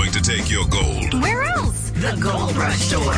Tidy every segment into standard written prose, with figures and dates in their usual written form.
going to take your gold? Where else? The Gold Rush Store.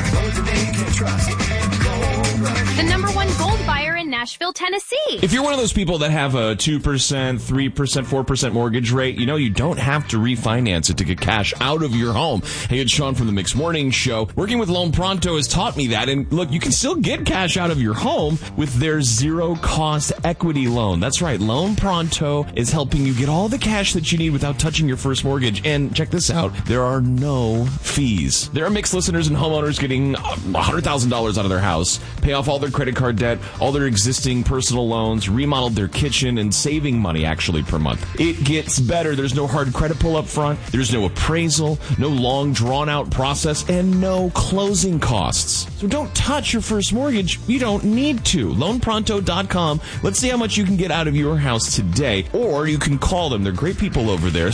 The number one gold buyer in Nashville, Tennessee. If you're one of those people that have a 2%, 3%, 4% mortgage rate, you know you don't have to refinance it to get cash out of your home. Hey, it's Sean from the Mix Morning Show. Working with Loan Pronto has taught me that. And look, you can still get cash out of your home with their zero-cost equity loan. That's right. Loan Pronto is helping you get all the cash that you need without touching your first mortgage. And check this out. There are no fees. There are Mix listeners and homeowners getting $100,000 out of their house, pay off all their credit card debt, all their existing personal loans, remodeled their kitchen, and saving money actually per month. It gets better. There's no hard credit pull up front. There's no appraisal, no long drawn-out process, and no closing costs. So don't touch your first mortgage. You don't need to. LoanPronto.com. Let's see how much you can get out of your house today. Or you can call them. They're great people over there.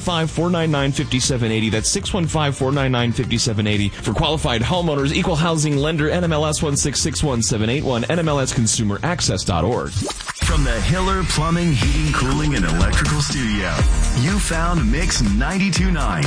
615-499-5780. That's 615-499-5780. For qualified homeowners, equal housing lender, NMLS 1661781, NMLSConsumerAccess.org. From the Hiller Plumbing, Heating, Cooling, and Electrical Studio, you found Mix 92.9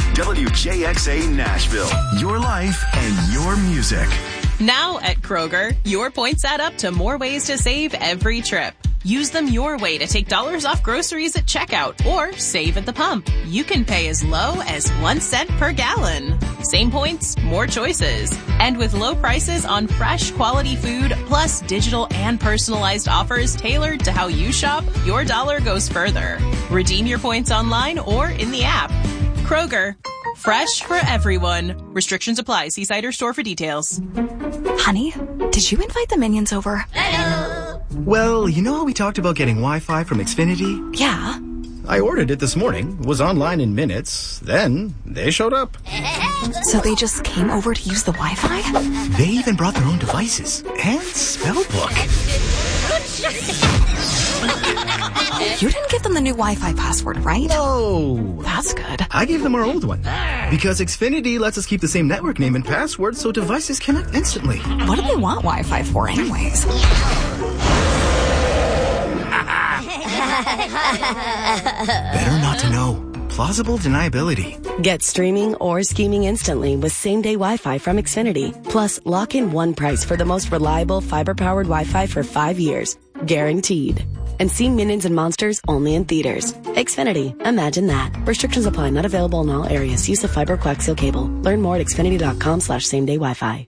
WJXA Nashville. Your life and your music. Now at Kroger, your points add up to more ways to save every trip. Use them your way to take dollars off groceries at checkout or save at the pump. You can pay as low as 1 cent per gallon. Same points, more choices. And with low prices on fresh quality food, plus digital and personalized offers tailored to how you shop, your dollar goes further. Redeem your points online or in the app. Kroger, fresh for everyone. Restrictions apply. See site or store for details. Honey, did you invite the minions over? Hello. Well, you know how we talked about getting Wi-Fi from Xfinity? Yeah. I ordered it this morning, was online in minutes, then they showed up. So they just came over to use the Wi-Fi? They even brought their own devices and spellbook. You didn't give them the new Wi-Fi password, right? No. That's good. I gave them our old one. Because Xfinity lets us keep the same network name and password so devices connect instantly. What do they want Wi-Fi for anyways? Better not to know. Plausible deniability. Get streaming or scheming instantly with same-day Wi-Fi from Xfinity. Plus, lock in one price for the most reliable fiber-powered Wi-Fi for 5 years. Guaranteed. And see Minions and Monsters only in theaters. Xfinity. Imagine that. Restrictions apply. Not available in all areas. Use of fiber coaxial cable. Learn more at xfinity.com/same-day Wi-Fi.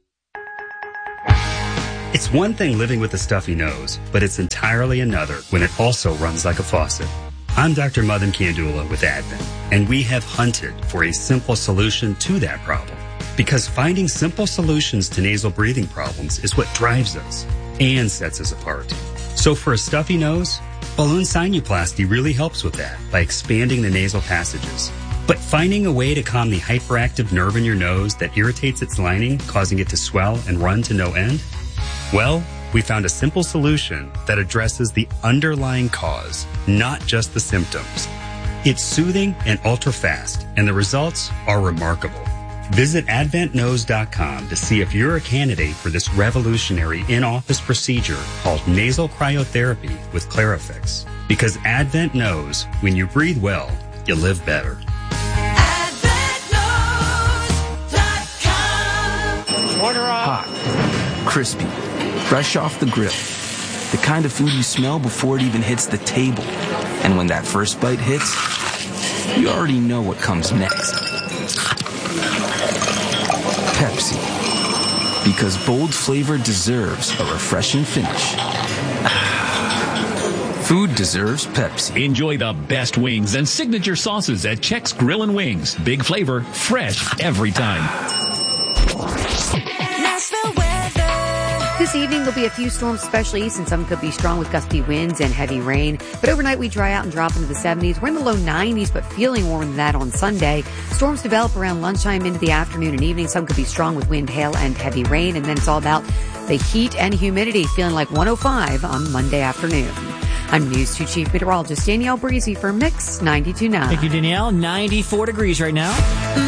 It's one thing living with a stuffy nose, but it's entirely another when it also runs like a faucet. I'm Dr. Madan Kandula with Advent, and we have hunted for a simple solution to that problem. Because finding simple solutions to nasal breathing problems is what drives us and sets us apart. So for a stuffy nose, balloon sinuplasty really helps with that by expanding the nasal passages. But finding a way to calm the hyperactive nerve in your nose that irritates its lining, causing it to swell and run to no end? Well, we found a simple solution that addresses the underlying cause, not just the symptoms. It's soothing and ultra-fast, and the results are remarkable. Visit AdventNose.com to see if you're a candidate for this revolutionary in-office procedure called nasal cryotherapy with Clarifix. Because Advent knows when you breathe well, you live better. AdventNose.com. Order up. Hot, crispy, fresh off the grill. The kind of food you smell before it even hits the table. And when that first bite hits, you already know what comes next. Pepsi. Because bold flavor deserves a refreshing finish. Food deserves Pepsi. Enjoy the best wings and signature sauces at Check's Grill and Wings. Big flavor, fresh every time. This evening, there'll be a few storms, especially east, and some could be strong with gusty winds and heavy rain. But overnight, we dry out and drop into the 70s. We're in the low 90s, but feeling warmer than that on Sunday. Storms develop around lunchtime into the afternoon and evening. Some could be strong with wind, hail, and heavy rain. And then it's all about the heat and humidity, feeling like 105 on Monday afternoon. I'm News 2 Chief Meteorologist Danielle Breezy for Mix 92.9. Thank you, Danielle. 94 degrees right now.